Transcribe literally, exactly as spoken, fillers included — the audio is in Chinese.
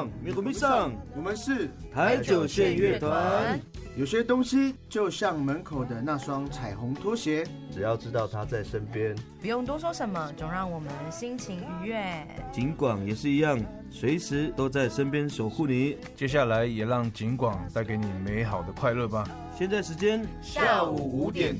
上，咪咕咪上， 我们是台九线乐团。 有些东西就像门口的那双彩虹拖鞋， 只要知道它在身边， 不用多说什么，总让我们心情愉悦。 警广也是一样，随时都在身边守护你。 接下来也让警广带给你美好的快乐吧。 现在时间下午五点